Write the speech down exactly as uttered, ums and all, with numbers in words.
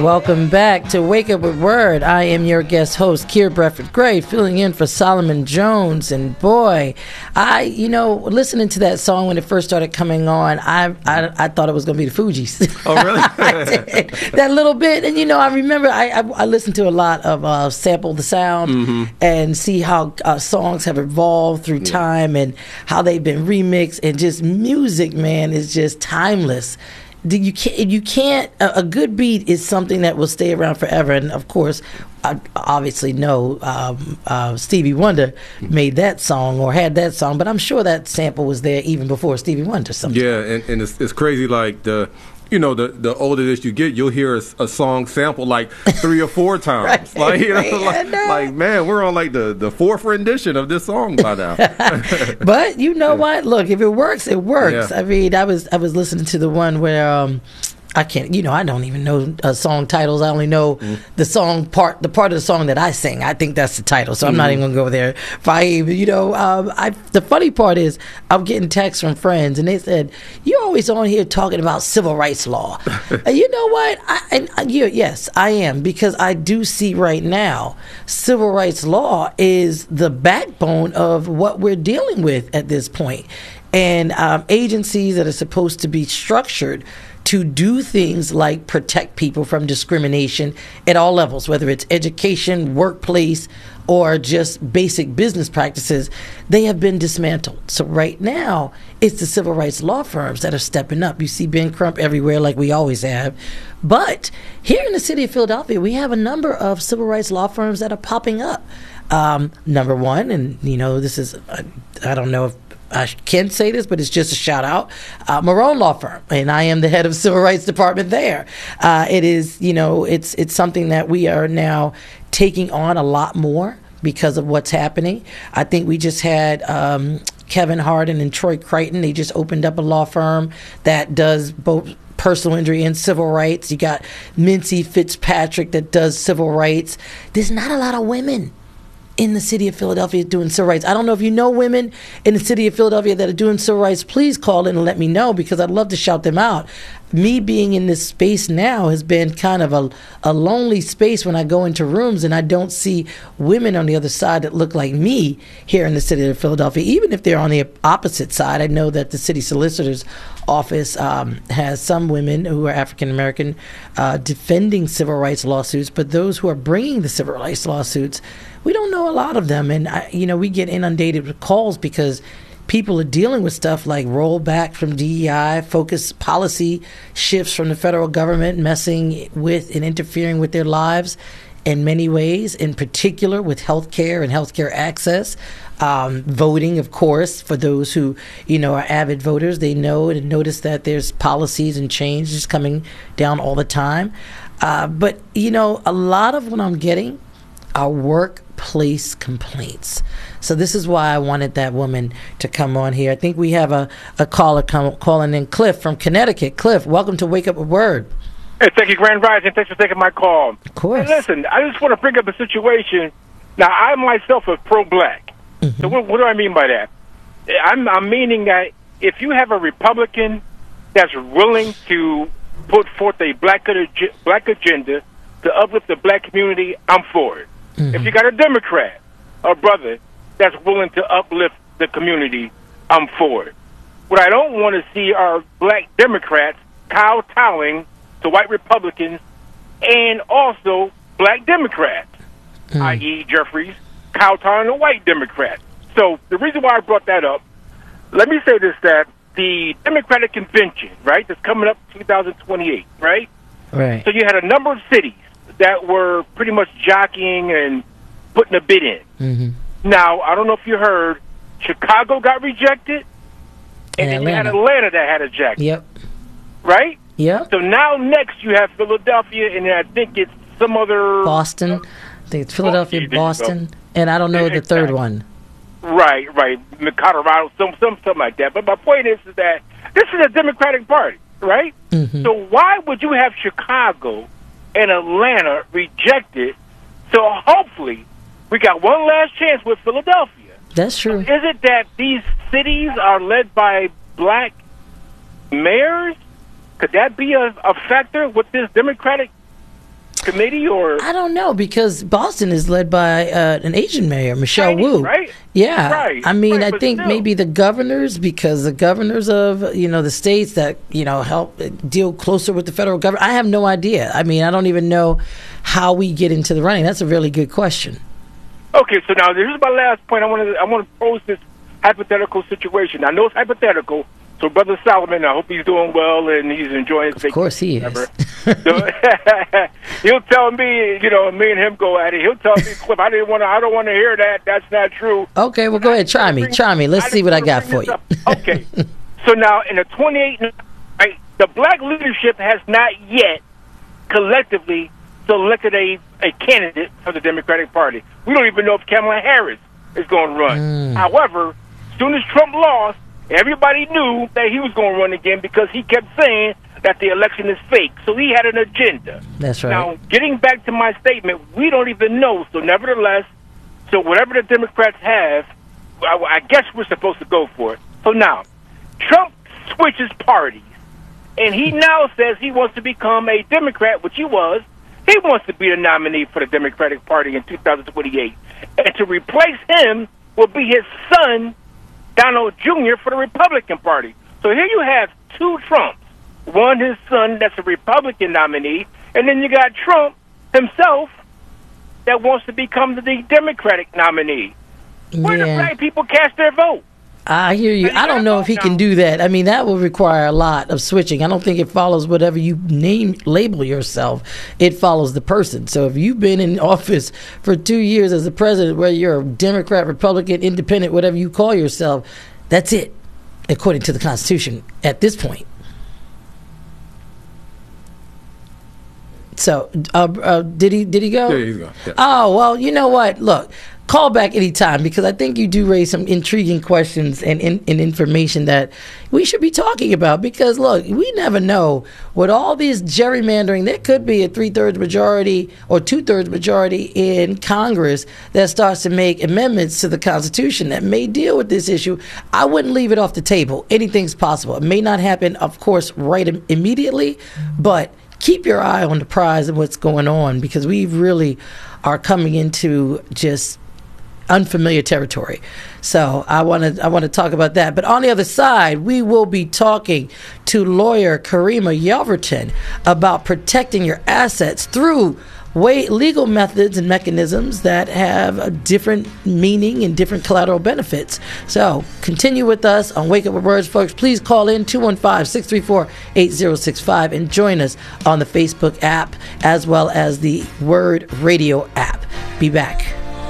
Welcome back to Wake Up with Word. I am your guest host, Kier Bradford Gray, filling in for Solomon Jones. And boy, I, you know, listening to that song when it first started coming on, I I, I thought it was going to be the Fugees. Oh, really? I did. That little bit. And, you know, I remember I, I, I listened to a lot of uh, Sample the Sound mm-hmm. and see how uh, songs have evolved through yeah. time and how they've been remixed. And just music, man, is just timeless. You can't, you can't, a good beat is something that will stay around forever. And of course, I obviously know um, uh, Stevie Wonder made that song or had that song, but I'm sure that sample was there even before Stevie Wonder. Sometimes. Yeah, and, and it's, it's crazy, like the, you know, the, the older that you get, you'll hear a, a song sample like three or four times. Right, like, you know, right, like, like, man, we're on like the, the fourth rendition of this song by now. But you know what? Look, if it works, it works. Yeah. I mean, I was I was listening to the one where um, I can't, you know, I don't even know uh, song titles. I only know mm. the song part, the part of the song that I sing. I think that's the title, so I'm mm. not even gonna go there. Fahim, you know, um, I. The funny part is, I'm getting texts from friends, and they said, "You're always on here talking about civil rights law." And you know what? I, and, uh, yeah, yes, I am, because I do see right now, civil rights law is the backbone of what we're dealing with at this point, and um, agencies that are supposed to be structured to do things like protect people from discrimination at all levels, whether it's education, workplace, or just basic business practices, they have been dismantled. So right now, it's the civil rights law firms that are stepping up. You see Ben Crump everywhere like we always have. But here in the city of Philadelphia, we have a number of civil rights law firms that are popping up. Um, number one, and you know, this is, uh, I don't know if I can say this, but it's just a shout out. Uh, Marone Law Firm, and I am the head of civil rights department there. Uh, it is, you know, it's it's something that we are now taking on a lot more because of what's happening. I think we just had um, Kevin Harden and Troy Crichton. They just opened up a law firm that does both personal injury and civil rights. You got Mincy Fitzpatrick that does civil rights. There's not a lot of women in the city of Philadelphia doing civil rights. I don't know if you know women in the city of Philadelphia that are doing civil rights. Please call in and let me know, because I'd love to shout them out. Me being in this space now has been kind of a, a lonely space when I go into rooms and I don't see women on the other side that look like me here in the city of Philadelphia. Even if they're on the opposite side, I know that the city solicitor's office um, has some women who are African American uh, defending civil rights lawsuits, but those who are bringing the civil rights lawsuits, we don't know a lot of them. And, I, you know, we get inundated with calls because people are dealing with stuff like rollback from D E I, focus policy shifts from the federal government, messing with and interfering with their lives in many ways, in particular with health care and health care access. Um, voting, of course, for those who, you know, are avid voters, they know and notice that there's policies and changes coming down all the time. Uh, but, you know, a lot of what I'm getting are workplace complaints. So this is why I wanted that woman to come on here. I think we have a, a caller come, calling in, Cliff from Connecticut. Cliff, welcome to Wake Up with Word. Hey, thank you, Grand Rising. Thanks for taking my call. Of course. Hey, listen, I just want to bring up a situation. Now, I myself am pro-black. Mm-hmm. So what, what do I mean by that? I'm, I'm meaning that if you have a Republican that's willing to put forth a black, black agenda to uplift the black community, I'm for it. Mm-hmm. If you got a Democrat, a brother, that's willing to uplift the community, I'm for it. What I don't want to see are black Democrats kowtowing to white Republicans and also black Democrats, mm. that is. Jeffries, kowtowing to white Democrats. So the reason why I brought that up, let me say this, that the Democratic Convention, right, that's coming up in two thousand twenty-eight, right? Right. So you had a number of cities that were pretty much jockeying and putting a bid in. Mm-hmm. Now, I don't know if you heard, Chicago got rejected, and, and then you had Atlanta that had a jacket. Yep. Right? Yep. So now next you have Philadelphia, and I think it's some other... Boston. I think it's Philadelphia, oh, Boston, and I don't know the third one. Right, right. Colorado, some, some, something like that. But my point is, is that this is a Democratic Party, right? Mm-hmm. So why would you have Chicago and Atlanta rejected? So hopefully we got one last chance with Philadelphia. That's true. Is it that these cities are led by black mayors? Could that be a, a factor with this Democratic committee, or I don't know, because Boston is led by uh, an Asian mayor, Michelle Chinese, Wu. right? Yeah, Right, I mean, right, I think still. maybe the governors, because the governors of you know the states that you know help deal closer with the federal government. I have no idea. I mean, I don't even know how we get into the running. That's a really good question. Okay, so now this is my last point. I want to I want to pose this hypothetical situation. I know it's hypothetical. So, Brother Solomon, I hope he's doing well and he's enjoying his vacation. Of course he is. So, he'll tell me, you know, me and him go at it. He'll tell me, Cliff, I didn't want to. I don't want to hear that. That's not true. Okay, well, go ahead, try me, try me. Let's see what I got for you. Okay, so now in the twenty-eight, right, the black leadership has not yet collectively selected a a candidate for the Democratic Party. We don't even know if Kamala Harris is going to run. Mm. However, as soon as Trump lost, everybody knew that he was going to run again because he kept saying that the election is fake. So he had an agenda. That's right. Now, getting back to my statement, we don't even know. So nevertheless, so whatever the Democrats have, I, I guess we're supposed to go for it. So now, Trump switches parties, and he now says he wants to become a Democrat, which he was. He wants to be the nominee for the Democratic Party in two thousand twenty-eight. And to replace him will be his son, Donald Junior, for the Republican Party. So here you have two Trumps. One, his son, that's a Republican nominee, and then you got Trump himself that wants to become the Democratic nominee. Where Yeah. do black people cast their vote? I hear you. I don't know if he can do that. I mean, that will require a lot of switching. I don't think it follows whatever you name, label yourself. It follows the person. So if you've been in office for two years as a president, whether you're a Democrat, Republican, Independent, whatever you call yourself, that's it, according to the Constitution at this point. So, uh, uh, did he? Did he go? Yeah, he's gone. Yeah. Oh well, you know what? Look, call back anytime because I think you do raise some intriguing questions and, and, and information that we should be talking about. Because look, we never know with all this gerrymandering. There could be a three-thirds majority or two-thirds majority in Congress that starts to make amendments to the Constitution that may deal with this issue. I wouldn't leave it off the table. Anything's possible. It may not happen, of course, right im- immediately, but keep your eye on the prize and what's going on because we really are coming into just unfamiliar territory. So I want to I want to talk about that. But on the other side, we will be talking to lawyer Karima Yelverton about protecting your assets through way legal methods and mechanisms that have a different meaning and different collateral benefits. So continue with us on Wake Up With Words, folks. Please call in two one five, six three four, eight zero six five and join us on the Facebook app as well as the Word Radio app. Be back.